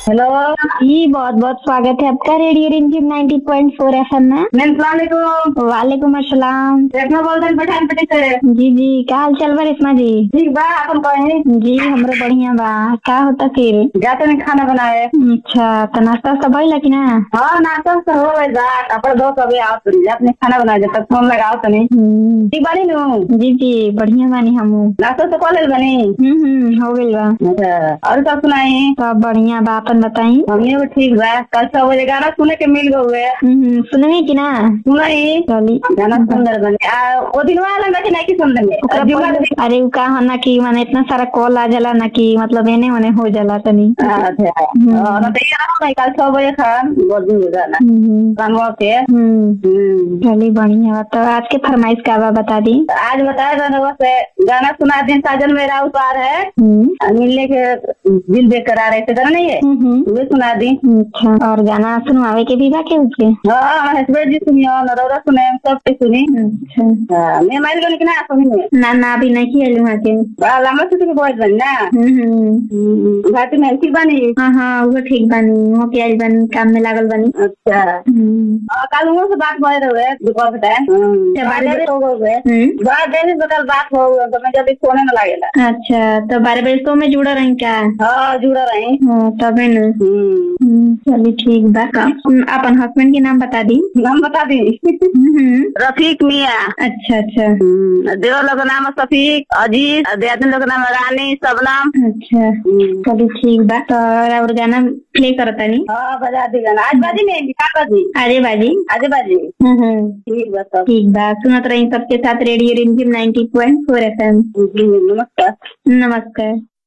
Hello जी बहुत बहुत स्वागत है आपका रेडियो रिमझिम 90.4 एफएम में। वालेकुम। वालेकुम अस्सलाम। रेशमा बोलते हैं पठानपट्टी से। जी जी का हाल चाल बा रेशमा जी? ठीक बा, अपन कहीं जी हमरो बढ़िया बा। का होता फिर? जाते नहीं खाना बनाए। अच्छा तो नाश्ता सब भइल कि ना? हाँ नाश्ता तो हो गई बा। अपन दो कभी आओ तो जाते खाना बनाए जब तक फोन लगाओ तो नहीं। ठीक बानी नू? जी जी बढ़िया बानी हमू। नाश्ता तो कॉलेज बनी। हो गइल बा। अच्छा और सब सुनाई? सब बढ़िया बा, अपन बताई। हमने भी ठीक बा। कल 6 बजे गाना सुने के मिल गए। सुनही कि ना? सुनाई चली गाना सुंदर बने। वो दिन वाला ना कि नहीं कि सुन लेंगे। अरे उ का है ना कि माने इतना सारा कॉल आ जाला ना कि मतलब एने ओने हो जाला तनी। अच्छा और तो ये कल 6 बजे खान बहुत दिन गाना कानवा के। चली बढ़िया बा। तो आज के फरमाइश का बा बता दी। आज बताया था से गाना सुना दिन साजन मेरा उतार है। मिलने के दिल बेकरार ऐसे गाना नहीं है वे सुना दी। अच्छा और गाना सुनवावे के भी बा के उसके? हाँ हसबैंड जी सुनियो नरौरा सुने सब के सुनी। अच्छा मैं माइल गनी कि ना सुनी ना अभी नहीं किया वहाँ के। लंबा से तो बहुत बनी ना। घाटी में ठीक बनी। हाँ वो ठीक बनी। वो के आज बनी काम में लागल बनी। अच्छा कल उन से बात भर रहे दोपहर के टाइम हो गए बात देने से कल बात हो गई तो मैं जल्दी सोने न लागेला। अच्छा तो 12 बजे तो मैं जुड़ा रही क्या? हाँ जुड़ा रही। तबे न। चलिए ठीक बा। अपन हस्बैंड के नाम बता दी। नाम बता दी रफीक मियाँ। अच्छा अच्छा देवर लोग का नाम है शफीक अजीज। देहाती लोग का नाम है रानी सबनम। अच्छा चलिए ठीक बा। तो और गाना प्ले करता नहीं? हाँ बजा दी गाना। आज बाजी नहीं का बाजी? अरे बाजी ठीक बा सब। ठीक बा। सुनत रही सबके साथ रेडियो रिमझिम 90.4 एफएम। नमस्कार। नमस्कार।